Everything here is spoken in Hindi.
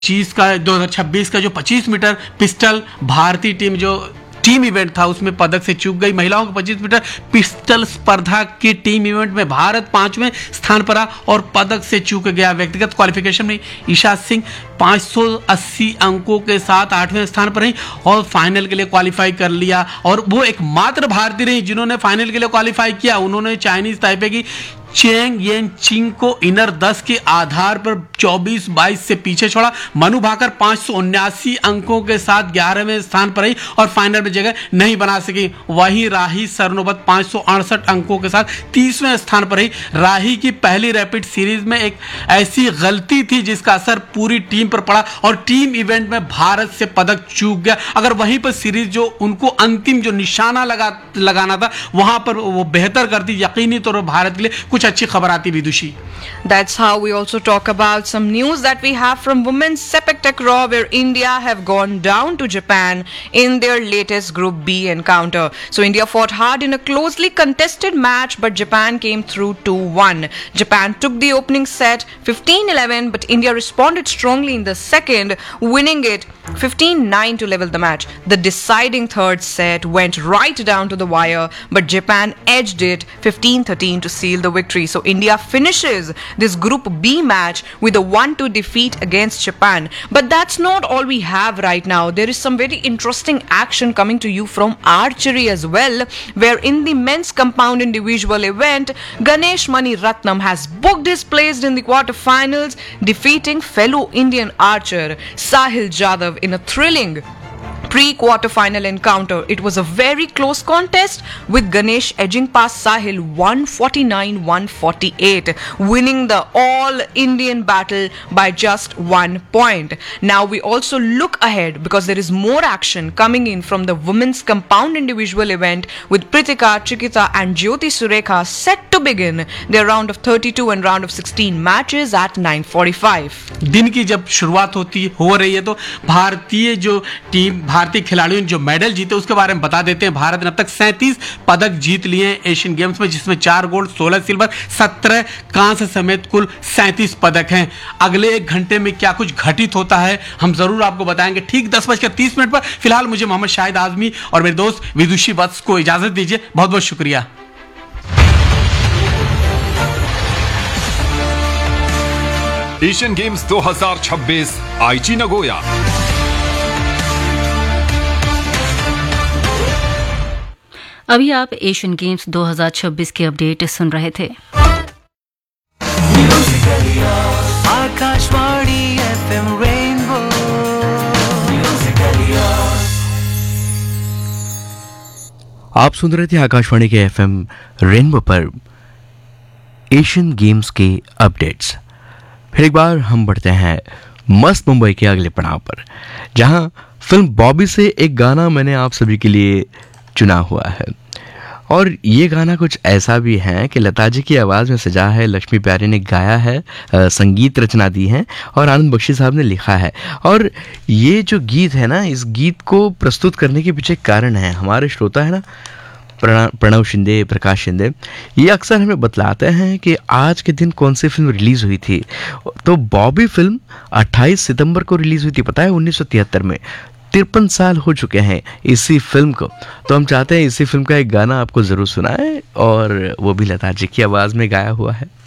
2026 का जो 25 मीटर पिस्टल भारतीय टीम जो टीम इवेंट था उसमें पदक से चूक गई। महिलाओं के 25 मीटर पिस्टल स्पर्धा की टीम इवेंट में भारत 5वें स्थान पर और पदक से चूक गया। व्यक्तिगत क्वालिफिकेशन में ईशा सिंह 580 अंकों के साथ 8वें स्थान पर रही और फाइनल के लिए क्वालिफाई कर लिया। और वो एकमात्र भारतीय रही जिन्होंने फाइनल के लिए क्वालिफाई किया। उन्होंने चाइनीज ताइपे की चेंग येन चिंग को इनर 10 के आधार पर 24-22 से पीछे छोड़ा। मनु भाकर 579 अंकों के साथ 11वें स्थान पर रही और फाइनल में जगह नहीं बना सकी। वहीं राही सरनोबत 568 अंकों के साथ 30वें स्थान पर रही। राही की पहली रैपिड सीरीज में एक ऐसी गलती थी जिसका असर पूरी टीम पर पड़ा और टीम इवेंट में भारत से पदक चूक गया। अगर वहीं पर सीरीज जो उनको अंतिम जो निशाना लगाना था वहां पर वो बेहतर करती, यकीनी तौर पर भारत के लिए कुछ अच्छी खबर आती विदुषी। That's how we also talk about some news that we have from women's Sepik Takraw, where India have gone down to Japan in their latest Group B encounter. So India fought hard in a closely contested match, but Japan came through 2-1. Japan took the opening set 15-11, but India responded strongly in the second, winning it 15-9 to level the match. The deciding third set went right down to the wire, but Japan edged it 15-13 to seal the victory. So India finishes this Group B match with a 1-2 defeat against Japan. But that's not all we have right now. There is some very interesting action coming to you from archery as well, where in the men's compound individual event, Ganesh Mani Ratnam has booked his place in the quarterfinals, defeating fellow Indian archer Sahil Jadhav in a thrilling pre-quarterfinal encounter. It was a very close contest with Ganesh edging past Sahil 149-148, winning the all-Indian battle by just 1 point. Now we also look ahead because there is more action coming in from the women's compound individual event with Pritika, Chikita and Jyoti Surekha set to begin their round of 32 and round of 16 matches at 9:45. दिन की जब शुरुआत हो रही है तो भारतीय जो टीम भारतीय खिलाड़ियों ने जो मेडल जीते उसके बारे में बता देते हैं। भारत ने अब तक 37 पदक जीत लिए हैं एशियन गेम्स में, जिसमें 4 गोल्ड, 16 सिल्वर, 17 कांस्य समेत कुल 37 पदक हैं। अगले 1 घंटे में क्या कुछ घटित होता है हम जरूर आपको बताएंगे ठीक 10:30 पर। फिलहाल मुझे मोहम्मद शाहिद आजमी और मेरे दोस्त विदुषी वत्स को इजाजत दीजिए। बहुत बहुत शुक्रिया। एशियन गेम्स 2026 आईची नगोया। अभी आप एशियन गेम्स 2026 के अपडेट सुन रहे थे। Akashvani FM rainbow. आप सुन रहे थे आकाशवाणी के FM रेनबो पर एशियन गेम्स के अपडेट्स। फिर एक बार हम बढ़ते हैं मस्त मुंबई के अगले पड़ाव पर, जहां फिल्म बॉबी से एक गाना मैंने आप सभी के लिए चुना हुआ है। और ये गाना कुछ ऐसा भी है कि लता जी की आवाज़ में सजा है, लक्ष्मी प्यारी ने गाया है, संगीत रचना दी है और आनंद बख्शी साहब ने लिखा है। और ये जो गीत है ना, इस गीत को प्रस्तुत करने के पीछे कारण है हमारे श्रोता है ना प्रणव शिंदे, प्रकाश शिंदे, ये अक्सर हमें बतलाते हैं कि आज के दिन कौन सी फिल्म रिलीज़ हुई थी। तो बॉबी फिल्म 28 सितंबर को रिलीज़ हुई थी, पता है 1973 में। 53 साल हो चुके हैं इसी फिल्म को। तो हम चाहते हैं इसी फिल्म का एक गाना आपको ज़रूर सुनाएं और वो भी लता जी की आवाज़ में गाया हुआ है।